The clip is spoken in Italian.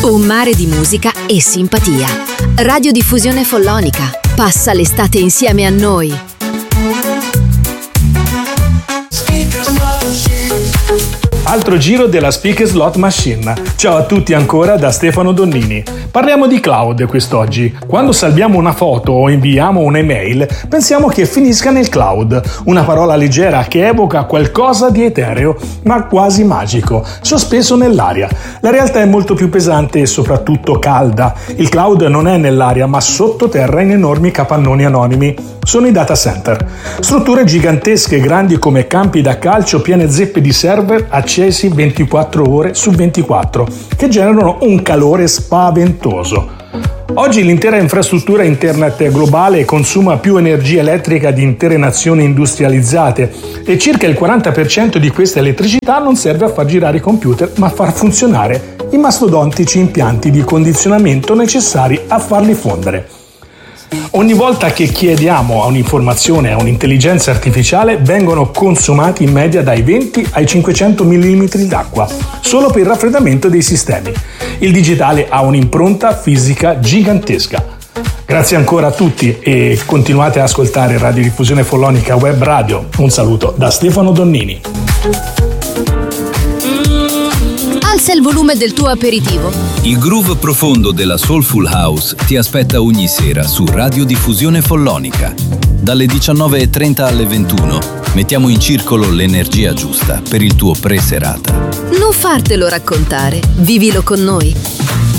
Un mare di musica e simpatia. Radiodiffusione Follonica. Passa l'estate insieme a noi. Altro giro della Speak Slot Machine. Ciao a tutti ancora da Stefano Donnini. Parliamo di cloud quest'oggi. Quando salviamo una foto o inviamo un'email, pensiamo che finisca nel cloud, una parola leggera che evoca qualcosa di etereo, ma quasi magico, sospeso nell'aria. La realtà è molto più pesante e soprattutto calda. Il cloud non è nell'aria, ma sottoterra in enormi capannoni anonimi. Sono i data center. Strutture gigantesche, grandi come campi da calcio, piene zeppe di server accesi 24 ore su 24, che generano un calore spaventoso. Oggi l'intera infrastruttura internet globale consuma più energia elettrica di intere nazioni industrializzate e circa il 40% di questa elettricità non serve a far girare i computer, ma a far funzionare i mastodontici impianti di condizionamento necessari a farli fondere. Ogni volta che chiediamo a un'informazione a un'intelligenza artificiale vengono consumati in media dai 20 ai 500 mm d'acqua, solo per il raffreddamento dei sistemi. Il digitale ha un'impronta fisica gigantesca. Grazie ancora a tutti e continuate a ascoltare Radiodiffusione Follonica Web Radio. Un saluto da Stefano Donnini. Alza il volume del tuo aperitivo. Il groove profondo della Soulful House ti aspetta ogni sera su Radiodiffusione Follonica. Dalle 19.30 alle 21 mettiamo in circolo l'energia giusta per il tuo pre-serata. Non fartelo raccontare, vivilo con noi.